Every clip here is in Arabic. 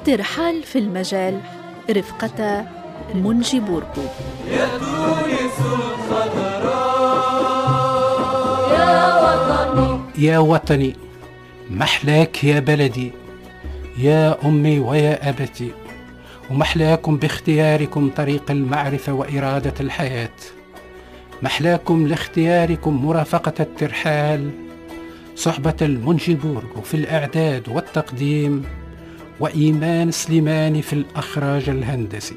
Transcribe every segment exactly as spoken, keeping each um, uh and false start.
ترحال في المجال رفقة منجي بوركو. يا تونس الخضراء يا وطني يا وطني محلاك يا بلدي، يا أمي ويا أبتي، ومحلاكم باختياركم طريق المعرفة وإرادة الحياة، محلاكم لاختياركم مرافقة الترحال، صحبة المنجي بوركو في الإعداد والتقديم، وإيمان سليماني في الأخراج الهندسي.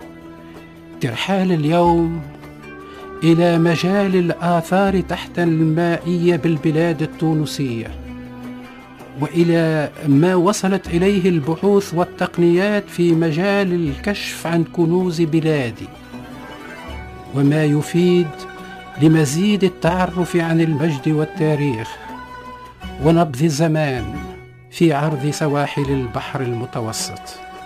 ترحال اليوم إلى مجال الآثار تحت المائية بالبلاد التونسية، وإلى ما وصلت إليه البحوث والتقنيات في مجال الكشف عن كنوز بلادي، وما يفيد لمزيد التعرف عن المجد والتاريخ ونبض الزمان في عرض سواحل البحر المتوسط.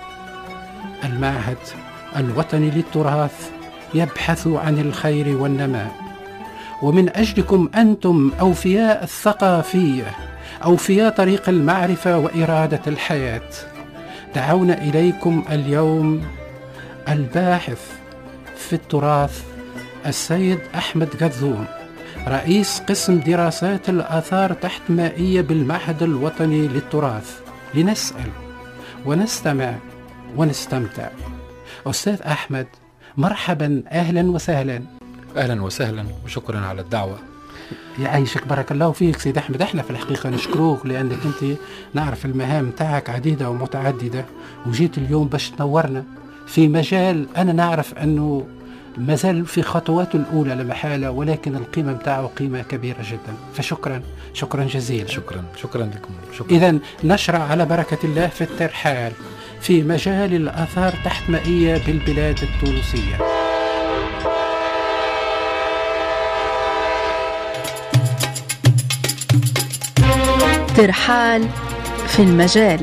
المعهد الوطني للتراث يبحث عن الخير والنماء، ومن أجلكم أنتم أوفياء الثقافية، أوفياء طريق المعرفة وإرادة الحياة، دعونا إليكم اليوم الباحث في التراث السيد أحمد قذوم، رئيس قسم دراسات الآثار تحت مائية بالمعهد الوطني للتراث، لنسأل ونستمع ونستمتع. أستاذ أحمد، مرحبا، أهلا وسهلا. أهلا وسهلا وشكرا على الدعوة. يعيشك، بارك الله فيك سيد أحمد. احنا في الحقيقة نشكروك لأنك أنت نعرف المهام تاعك عديدة ومتعددة، وجيت اليوم باش تنورنا في مجال أنا نعرف أنه ما زال في خطواته الأولى لمحالة، ولكن القيمة متاعه قيمة كبيرة جدا، فشكرا شكرا جزيلا. شكرا شكرا لكم. إذن نشرع على بركة الله في الترحال في مجال الآثار تحت مائية بالبلاد التونسية. ترحال في المجال.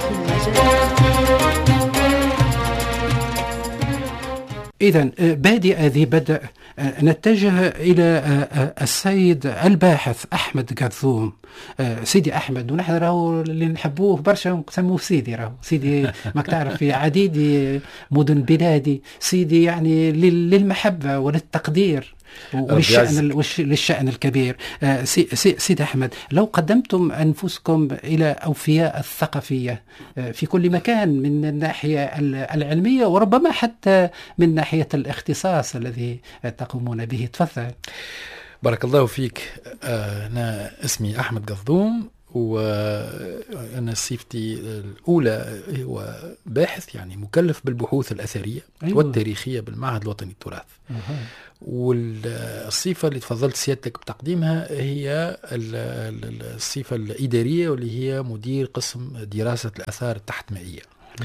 إذن بادئ ذي بدء نتجه إلى السيد الباحث أحمد قذوم. سيدي أحمد، ونحن راهو اللي نحبوه برشا نسموه سيدي، راهو سيدي ماك تعرف في عديد مدن بلادي، سيدي يعني للمحبة وللتقدير وللشأن للشأن الكبير. سي سي سيد أحمد، لو قدمتم أنفسكم إلى أوفياء الثقافية في كل مكان من الناحية العلمية وربما حتى من ناحية الاختصاص الذي تقومون به، تفضل. بارك الله فيك. أنا اسمي أحمد قذوم، وأنا صفتي الأولى هو باحث، يعني مكلف بالبحوث الأثرية أيوة. والتاريخية بالمعهد الوطني للتراث. أه. والصفة اللي تفضلت سيادتك بتقديمها هي الصفة الإدارية، واللي هي مدير قسم دراسة الآثار التحت مائية.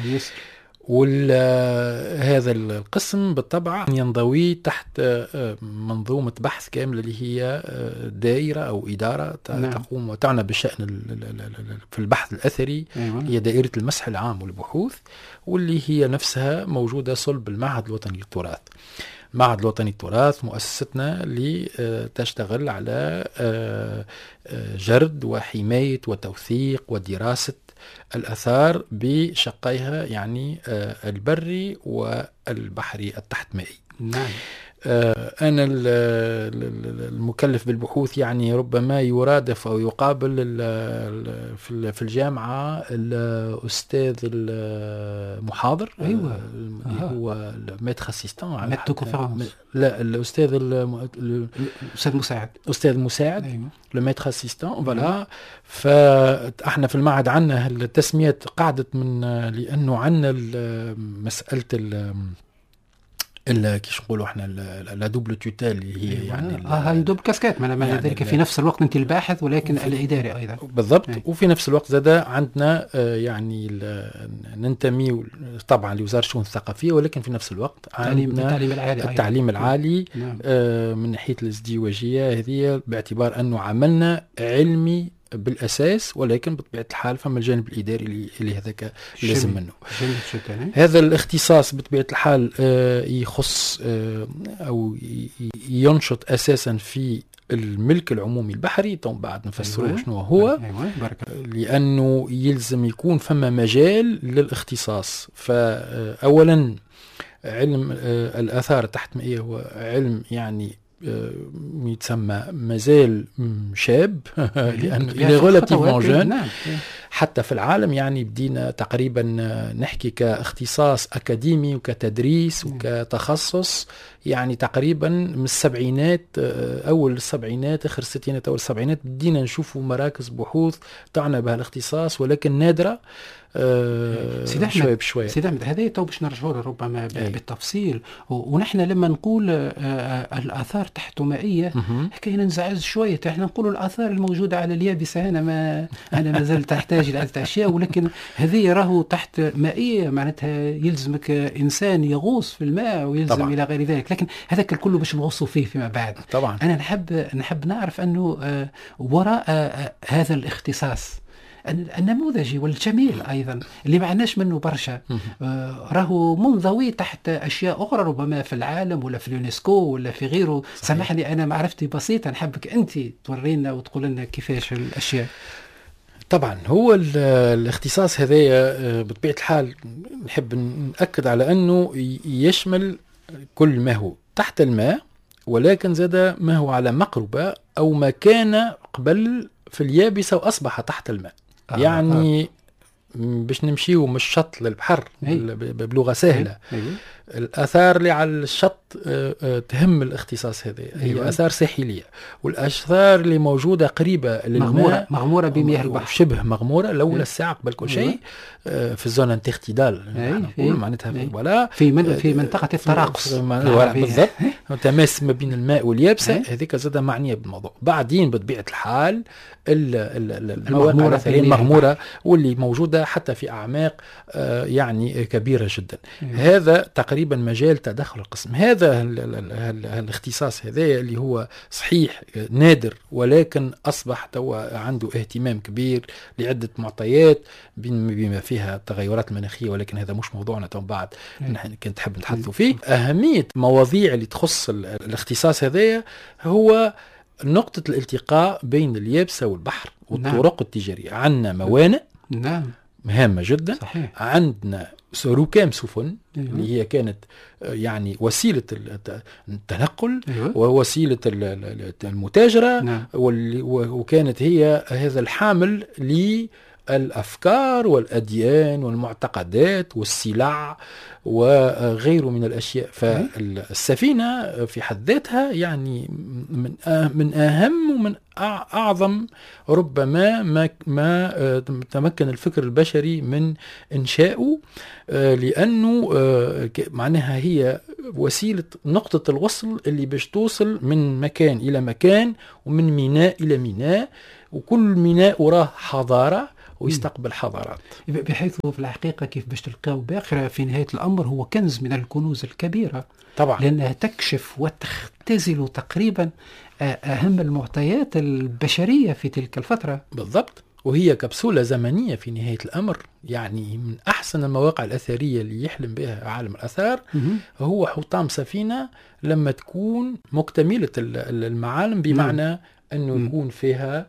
وهذا القسم بالطبع ينضوي تحت منظومة بحث كاملة اللي هي دائرة أو إدارة نعم. تقوم وتعنى بالشأن في البحث الأثري أيوة. هي دائرة المسح العام والبحوث، واللي هي نفسها موجودة صلب المعهد الوطني للتراث. المعهد الوطني للتراث مؤسستنا اللي تشتغل على جرد وحماية وتوثيق ودراسة الآثار بشقيها، يعني البري والبحري التحتمائي. نعم. أنا المكلف بالبحوث، يعني ربما يرادف أو يقابل في الجامعة الأستاذ المحاضر أيوة. هو الميتر اسيستان، ميتر كونفيرونس، لا الأستاذ الأستاذ مساعد أستاذ مساعد أيوة. الميتر اسيستان فوالا. فاحنا في المعهد عندنا التسميات قعدت من لأنه عندنا مسألة الا كيش نقولوا احنا لا دوبل توتال اللي هي أيوة. يعني اه هاي دوبل كاسكيت، ما يعني ذلك في نفس الوقت انت الباحث ولكن الاداري ايضا بالضبط. أي. وفي نفس الوقت زاد عندنا آه يعني ننتمي طبعا لوزاره الشؤون الثقافيه، ولكن في نفس الوقت عندنا التعليم العالي التعليم العالي نعم. آه من ناحيه الازدواجيه هذه، باعتبار انه عملنا علمي بالأساس، ولكن بطبيعة الحال فما الجانب الإداري اللي, اللي هذاك لازم منه. هذا الاختصاص بطبيعة الحال يخص أو ينشط أساسا في الملك العمومي البحري، تو بعد نفسروا أيوة. شنو هو. أيوة. بارك الله. لأنه يلزم يكون فما مجال للاختصاص. فأولا علم الآثار التحتمائية هو علم يعني يتسمى مازال شاب لأنه إلى غولاتيفمون جون. حتى في العالم يعني بدينا تقريبا نحكي كاختصاص أكاديمي وكتدريس وكتخصص يعني تقريبا من السبعينات، أول السبعينات آخر الستينات أول السبعينات بدينا نشوفوا مراكز بحوث تعنى بها الاختصاص، ولكن نادرة. أه سيد أحمد شوي بشوي. سيد أحمد هذا تو باش نرجعوا ربما بالتفصيل، ونحن لما نقول آه الآثار تحتمائية كاين نزعز شوية. احنا نقولوا الآثار الموجودة على اليابسة، أنا ما أنا ما زلت تحتاج إلى عدة أشياء، ولكن هذه راهو تحت مائية معناتها يلزمك إنسان يغوص في الماء ويلزم طبعا. إلى غير ذلك، لكن هذاك الكل باش نغوصوا فيه فيما بعد. طبعا أنا نحب نحب نعرف أنه آه وراء آه هذا الاختصاص النموذجي والجميل أيضا اللي ما عندناش منه برشا، آه راهو منضوي تحت أشياء أخرى ربما في العالم ولا في اليونسكو ولا في غيره. سامحني أنا معرفتي بسيطة، نحبك أنت تورينا وتقول لنا كيفاش الأشياء. طبعا هو الاختصاص هذايا بطبيعة الحال نحب نأكد على أنه يشمل كل ما هو تحت الماء، ولكن زاد ما هو على مقربة أو ما كان قبل في اليابسة وأصبح تحت الماء. آه يعني آه. باش نمشيو من الشط للبحر بلغة سهلة. أي. أي. الآثار اللي على الشط تهم الاختصاص هذا هي أيوة. آثار ساحلية، والآثار اللي موجودة قريبة مغمورة, مغمورة بمياه البحر، شبه مغمورة لولا الساعة قبل كل شيء في الزون انتختيدال نقول معناتها ولا في من في منطقة التراقص بالضبط، تماس ما بين الماء واليابسة. هذيك زادة معنية بالموضوع. بعدين بطبيعة الحال المواقع الأثرية المغمورة واللي موجودة حتى في أعماق يعني كبيرة جدا. هذا تقريبا مجال تدخل القسم. هذا الاختصاص هذا اللي هو صحيح نادر، ولكن أصبح توا عنده اهتمام كبير لعدة معطيات بما فيها التغيرات المناخية، ولكن هذا مش موضوعنا تو بعد نحن كنت حب نتحدثوا فيه. أهمية مواضيع اللي تخص الاختصاص هذا هو نقطة الالتقاء بين اليابسة والبحر والطرق نعم. التجارية. عندنا موانئ نعم مهمة جدا. صحيح. عندنا ركام سفن أيوة. اللي هي كانت يعني وسيلة التنقل أيوة. ووسيلة المتاجرة نعم. وكانت هي هذا الحامل للأفكار والأديان والمعتقدات والسلع وغيره من الأشياء. فالسفينة في حد ذاتها يعني من من أهم ومن أعظم ربما ما ما تمكن الفكر البشري من إنشائه، لأنه معناها هي وسيلة نقطة الوصل اللي باش توصل من مكان إلى مكان ومن ميناء إلى ميناء، وكل ميناء وراه حضارة ويستقبل حضارات. بحيث في الحقيقة كيف باش تلقاو باخرة في نهاية الأمر هو كنز من الكنوز الكبيرة طبعا، لأنها تكشف وتختزل تقريبا أهم المعطيات البشرية في تلك الفترة. بالضبط، وهي كبسولة زمنية في نهاية الأمر. يعني من أحسن المواقع الأثرية اللي يحلم بها عالم الأثار هو حطام سفينة لما تكون مكتملة المعالم، بمعنى أنه يكون فيها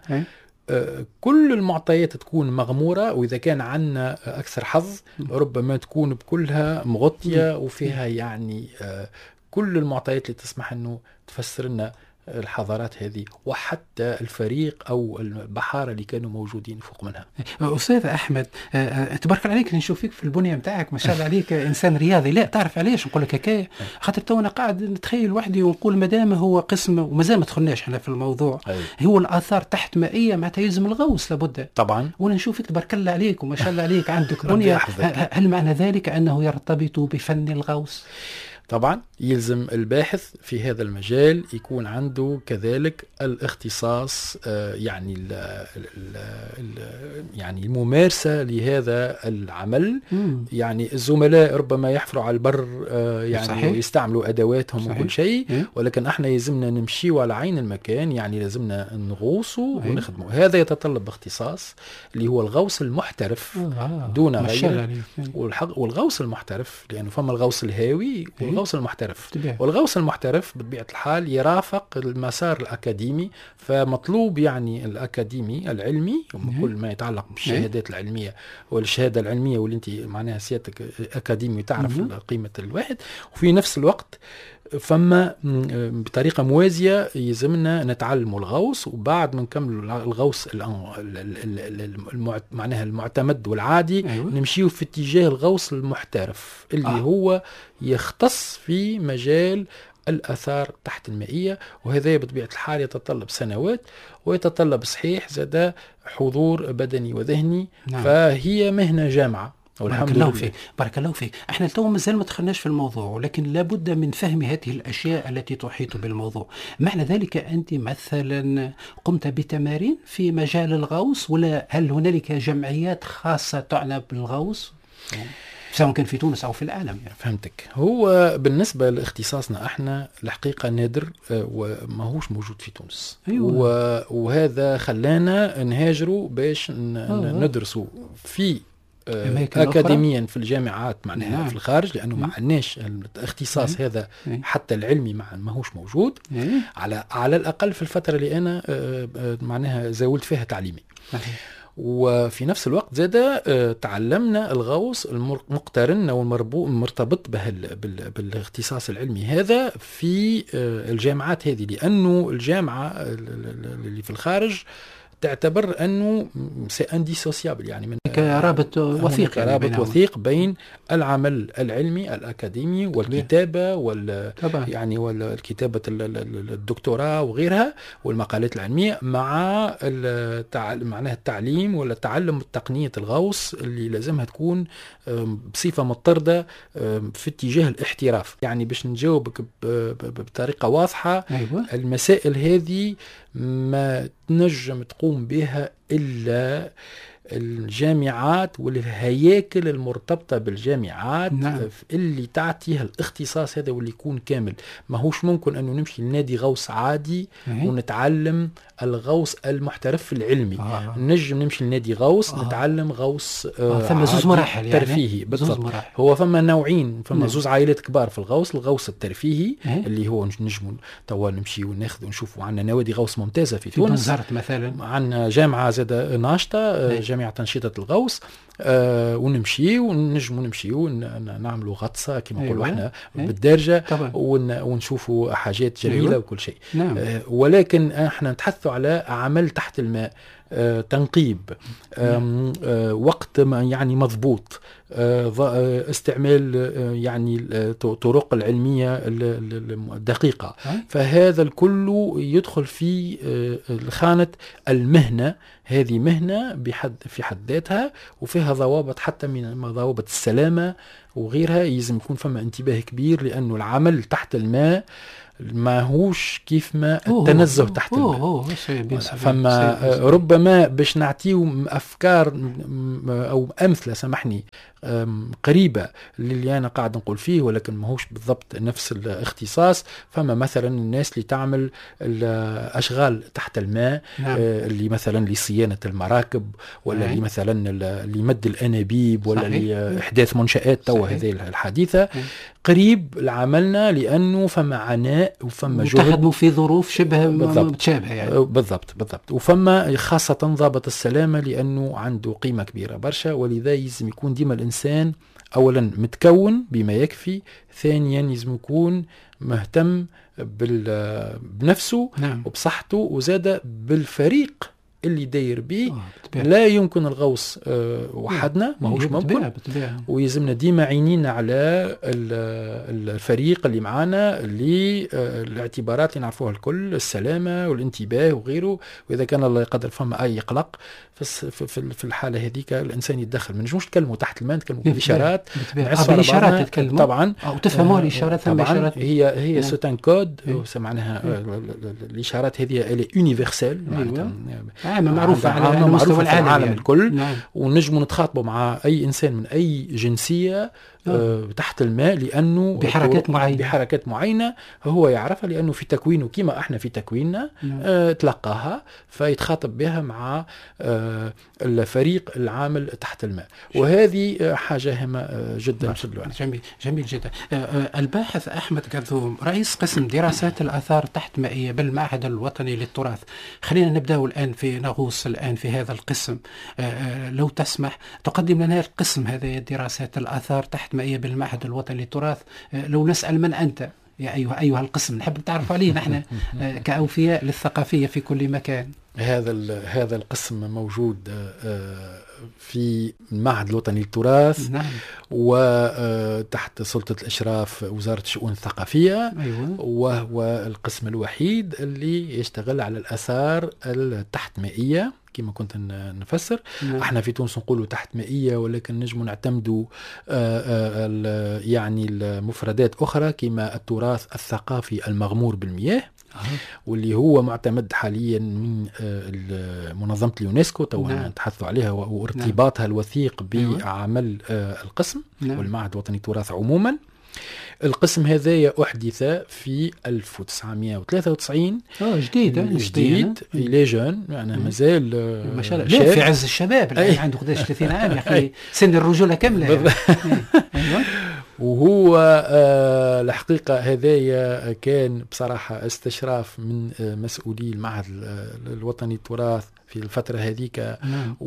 كل المعطيات تكون مغمورة، وإذا كان عنا أكثر حظ ربما تكون بكلها مغطية وفيها يعني كل المعطيات اللي تسمح أنه تفسر لنا الحضارات هذه وحتى الفريق أو البحارة اللي كانوا موجودين فوق منها. أستاذ أحمد تبارك عليك، نشوف فيك في البنية متاعك ما شاء الله عليك إنسان رياضي. لا تعرف علاش نقول لك هكايا؟ خاطر تو أنا قاعد نتخيل وحدي ونقول مدام هو قسم ومازال ما دخلناش احنا في الموضوع أي. هو الآثار تحت مائية معناتها يلزم الغوص لابد طبعا، وأنا نشوف فيك تبارك الله عليك وما شاء الله عليك عندك بنية. هل معنى ذلك أنه يرتبط بفن الغوص؟ طبعا يلزم الباحث في هذا المجال يكون عنده كذلك الاختصاص، يعني ال ال ال يعني الممارسة لهذا العمل. مم. يعني الزملاء ربما يحفروا على البر يعني صحيح. يستعملوا أدواتهم صحيح. وكل شيء، ولكن احنا يلزمنا نمشي على عين المكان، يعني لازمنا نغوصوا ونخدموا. هذا يتطلب اختصاص اللي هو الغوص المحترف آه. دون غيره. والغوص المحترف لأنه فما الغوص الهاوي والغوص المحترف. طبيعي. والغوص المحترف بطبيعة الحال يرافق المسار الأكاديمي، فمطلوب يعني الأكاديمي العلمي كل ما يتعلق بالشهادات العلمية والشهادة العلمية واللي انت معناها سيادتك أكاديمي وتعرف قيمة الواحد، وفي نفس الوقت فما بطريقة موازية يلزمنا نتعلم الغوص، وبعد ما نكمل الغوص معناها المعتمد والعادي أيوة. نمشيه في اتجاه الغوص المحترف اللي آه. هو يختص في مجال الآثار تحت المائية، وهذا بطبيعة الحال يتطلب سنوات ويتطلب صحيح زاد حضور بدني وذهني. نعم. فهي مهنة جامعة. بارك الله فيك بارك الله فيك. احنا اليوم مازال ما دخلناش في الموضوع، ولكن لابد من فهم هذه الاشياء التي تحيط بالموضوع. معنى ذلك انت مثلا قمت بتمارين في مجال الغوص، ولا هل هنالك جمعيات خاصه تعنى بالغوص سواء كان في تونس او في العالم يعني؟ فهمتك. هو بالنسبه لاختصاصنا احنا الحقيقه نادر وماهوش موجود في تونس. أيوة. وهذا خلانا نهاجروا باش ندرسوا في أكاديميا في الجامعات معناها. نعم. في الخارج، لأنه ما عندناش الاختصاص. نعم. هذا حتى العلمي مع ماهوش موجود. نعم. على على الأقل في الفترة اللي أنا معناها زاولت فيها تعليمي. نعم. وفي نفس الوقت زاد تعلمنا الغوص المقترن والمرتبط بالاختصاص العلمي هذا في الجامعات هذه، لأنه الجامعة اللي في الخارج تعتبر أنه سي انديسوسيابل، يعني من رابط وثيق يعني رابط وثيق بين العمل العلمي الأكاديمي والكتابة وال يعني والكتابة الدكتوراه وغيرها والمقالات العلمية مع معناها التعليم ولا تعلم تقنية الغوص اللي لازمها تكون بصفة مضطردة في اتجاه الاحتراف. يعني باش نجاوبك بطريقة واضحة. أيوة. المسائل هذه ما تنجم تقوم بها إلا الجامعات والهياكل المرتبطة بالجامعات. نعم. اللي تعطيها الاختصاص هذا واللي يكون كامل. ما هوش ممكن أنه نمشي لنادي غوص عادي أه. ونتعلم الغوص المحترف العلمي. آه. نجم نمشي لنادي غوص آه. نتعلم غوص آه ثم زوز مراحل يعني. ترفيهي بالضبط. هو فما نوعين، فما نعم. زوز عائلات كبار في الغوص. الغوص الترفيهي أه. اللي هو نجم توا نمشي وناخذ ونشوفوا عندنا نوادي غوص ممتازة في, في تونس مثلا. عندنا جامعة زاد ناشطة أه. جامعة تنشيطة الغوص. آه ونمشي ونجم ونمشي ونعملوا غطسة كما نقولوا. أيوة. احنا أيوة. بالدرجة ون ونشوفوا حاجات جميلة. أيوة. وكل شيء. نعم. آه ولكن احنا نتحدثوا على عمل تحت الماء، آه تنقيب، آه آه وقت ما يعني مضبوط، آه استعمال آه يعني الطرق العلمية الدقيقة. أه؟ فهذا الكل يدخل في آه خانة المهنة. هذه مهنة بحد في حد ذاتها وفيها ضوابط حتى من ضوابط السلامة وغيرها. يلزم يكون فما انتباه كبير، لأنه العمل تحت الماء ما هوش كيف ما التنزه تحت الماء. أوه أوه فما ربما باش نعطيه أفكار أو أمثلة سامحني قريبة للي أنا قاعد نقول فيه، ولكن ما هوش بالضبط نفس الاختصاص. فما مثلا الناس اللي تعمل الأشغال تحت الماء. نعم. اللي مثلا لصيانة المراكب، ولا نعم. اللي مثلا لمد الأنابيب، ولا لإحداث منشآت توا هذه الحديثة. نعم. قريب لعملنا، لأنه فما عناء وفما جهد، وتخدموا في ظروف شبه متشابهة يعني. بالضبط بالضبط. وفما خاصة ضابط السلامة، لأنه عنده قيمة كبيرة برشا، ولذا يلزم يكون ديما الإنسان أولا متكون بما يكفي، ثانيا يلزم يكون مهتم بنفسه. نعم. وبصحته، وزاد بالفريق اللي داير به. آه لا يمكن الغوص آه وحدنا، ما هوش ممكن. ويلزمنا ديما عينينا على الفريق اللي معانا، اللي آه الاعتبارات اللي نعرفوها الكل، السلامة والانتباه وغيره. وإذا كان الله يقدر فما أي قلق في في الحالة هذيك الإنسان يتدخل. من نجمش نتكلموا تحت الماء، نتكلموا بالإشارات. بالإشارات تتكلموا طبعا، أو تفهموا الإشارات. ثم إشارات هي هي سوتان كود معناها الإشارات هذه اللي يونيفرسال. عامة معروفة على عامة مستوى العالم, العالم يعني. الكل. نعم. ونجم نتخاطبوا مع أي إنسان من أي جنسية آه تحت الماء، لأنه بحركات معينة بحركات معينة هو يعرفها، لأنه في تكوينه كما احنا في تكويننا آه تلقاها فيتخاطب بها مع آه الفريق العامل تحت الماء، وهذه حاجة هامة جدا. جميل جميل جدا. الباحث أحمد قذوم رئيس قسم دراسات الآثار تحت مائية بالمعهد الوطني للتراث. خلينا نبدأ الآن في نغوص الآن في هذا القسم، لو تسمح تقدم لنا القسم هذا دراسات الآثار تحت مائية بالمعهد الوطني للتراث. لو نسأل من أنت يا أيها أيها القسم، نحب نتعرف عليه نحن كأوفياء للثقافية في كل مكان. هذا هذا القسم موجود في المعهد الوطني للتراث. نعم. وتحت سلطة الإشراف وزارة الشؤون الثقافية. أيوة. وهو القسم الوحيد اللي يشتغل على الآثار التحت مائية كما كنت نفسر. نعم. احنا في تونس نقولوا تحت مائية، ولكن نجم نعتمدوا يعني المفردات أخرى كما التراث الثقافي المغمور بالمياه، واللي هو معتمد حاليا من منظمة اليونسكو تو نعم. نتحدثوا عليها وارتباطها نعم. الوثيق بعمل القسم نعم. والمعهد الوطني للتراث عموما. القسم هذايا أحدث في ألف وتسعمائة وثلاثة وتسعين. اه جديد جديد إلى جون يعني مازال ما شاء الله لا في عز الشباب الآن عنده قداش ثلاثين عام يا أخي، سن الرجولة كاملة. أيوة. وهو آه الحقيقة هذايا كان بصراحة استشراف من آه مسؤولي المعهد الوطني للتراث في الفترة هذيك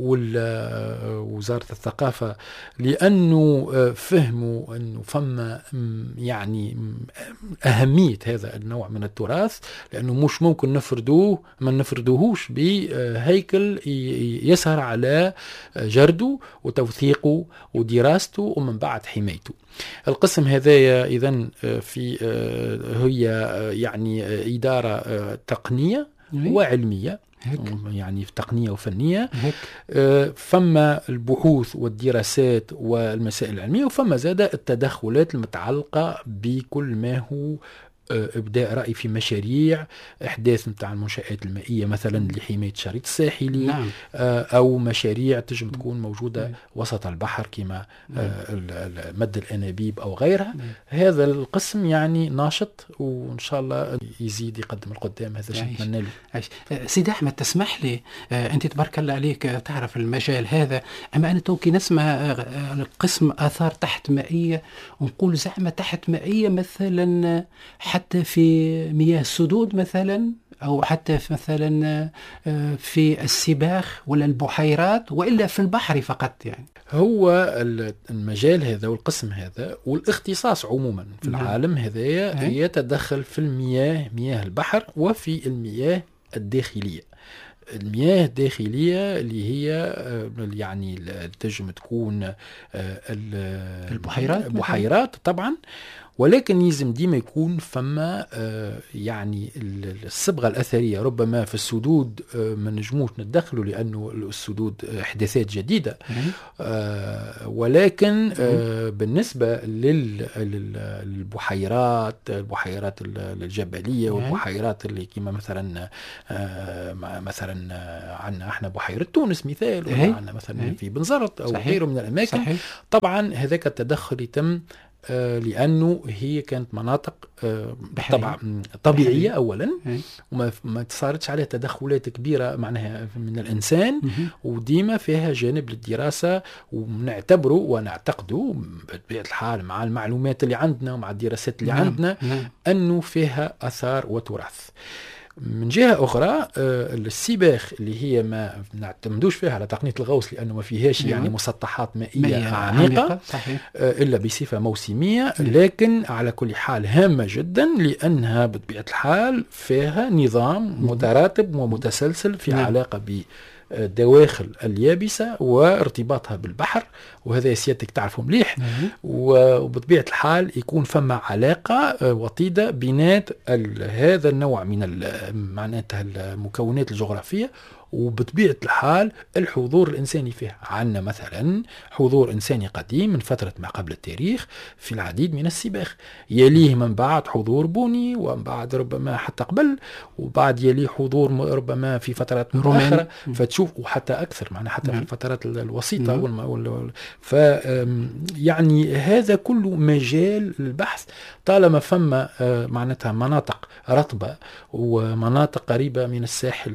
ووزارة الثقافة، لأنه فهموا أنه فما يعني أهمية هذا النوع من التراث، لأنه مش ممكن نفردوه ما نفردوهوش بهيكل يسهر على جرده وتوثيقه ودراسته ومن بعد حمايته. القسم هذايا إذن في هي يعني إدارة تقنية وعلمية، هيك. يعني في تقنية وفنية هيك. فما البحوث والدراسات والمسائل العلمية، وفما زاد التدخلات المتعلقة بكل ما هو إبداء رأي في مشاريع إحداث متاع المنشآت المائية مثلا لحماية الشريط الساحلي. نعم. أو مشاريع تجم تكون موجودة نعم. وسط البحر كما نعم. مد الأنابيب أو غيرها. نعم. هذا القسم يعني ناشط وإن شاء الله يزيد يقدم القدام، هذا شيء نتمنى له. سيد أحمد تسمح لي، أنت تبارك الله عليك تعرف المجال هذا، أما أنا توكي نسمع القسم آثار تحت مائية ونقول زعمة تحت مائية مثلا حتى في مياه السدود مثلا، أو حتى في مثلا في السباخ ولا البحيرات، وإلا في البحر فقط. يعني هو المجال هذا والقسم هذا والاختصاص عموما في نعم. العالم هذا يتدخل في المياه، مياه البحر، وفي المياه الداخلية. المياه الداخلية اللي هي يعني تجم تكون البحيرات البحيرات طبعا، ولكن يلزم ديما يكون فما آه يعني الصبغة الأثرية. ربما في السدود آه ما نجموش ندخلوا لأنه السدود إحداثات جديدة، آه ولكن آه بالنسبة للبحيرات، البحيرات الجبلية والبحيرات اللي كما مثلا آه مثلا عندنا احنا بحيرة تونس مثال، وعندنا مثلا في بنزرت أو غيره من الأماكن. صحيح. طبعا هذاك التدخل يتم آه لأنه هي كانت مناطق آه طبعا طبيعية بحرية. أولا وما ما صارتش عليها تدخلات كبيرة معناها من الإنسان، وديما فيها جانب للدراسة، ونعتبره ونعتقده بطبيعة الحال مع المعلومات اللي عندنا ومع الدراسات اللي نعم. عندنا نعم. أنه فيها أثار وتراث. من جهة أخرى آه السباخ اللي هي ما نعتمدوش فيها على تقنية الغوص لأنه ما فيهاش نعم. يعني مسطحات مائية عميقة آه إلا بصفة موسمية، نعم. لكن على كل حال هامة جدا لأنها بطبيعة الحال فيها نظام متراتب ومتسلسل في نعم. علاقة ب دواخل اليابسة وارتباطها بالبحر، وهذا سيادتك تعرفه مليح. وبطبيعة الحال يكون فما علاقة وطيدة بينات هذا النوع من معناتها المكونات الجغرافية وبطبيعة الحال الحضور الإنساني فيها. عندنا مثلا حضور إنساني قديم من فترة ما قبل التاريخ في العديد من السباخ، يليه من بعد حضور بوني، ومن بعد ربما حتى قبل، وبعد يليه حضور ربما في فترات متأخرة، فتشوف وحتى أكثر معنا حتى في الفترات الوسيطة والم... وال... ف يعني هذا كله مجال للبحث طالما فما معناتها مناطق رطبة ومناطق قريبة من الساحل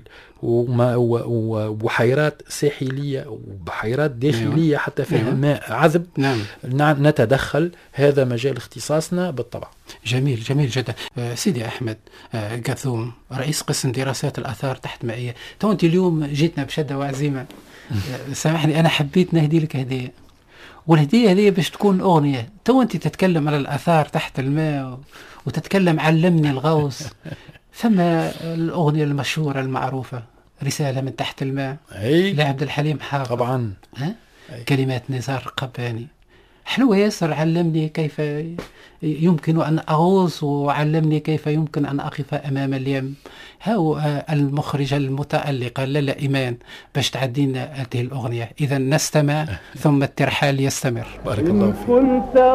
وبحيرات ساحلية وبحيرات داخلية حتى فيها ماء عذب. نعم. نتدخل، هذا مجال اختصاصنا بالطبع. جميل جميل جدا. سيدي أحمد قاثوم، رئيس قسم دراسات الآثار تحت مائية، تو أنت اليوم جيتنا بشدة وعزيمة. سامحني، أنا حبيت نهدي لك هدية، والهدية هذه باش تكون أغنية. تو أنت تتكلم على الآثار تحت الماء وتتكلم علمني الغوص، فما الأغنية المشهورة المعروفة رسالة من تحت الماء لعبد الحليم حافظ طبعا، ها؟ كلمات نزار قباني، حلوة ياسر. علمني كيف يمكن أن أغوص، وعلمني كيف يمكن أن أقف أمام اليم. هاو المخرجة المتألقة لالا إيمان باش تعدينا هذه الأغنية. إذا نستمع ثم الترحال يستمر. بارك الله فيك.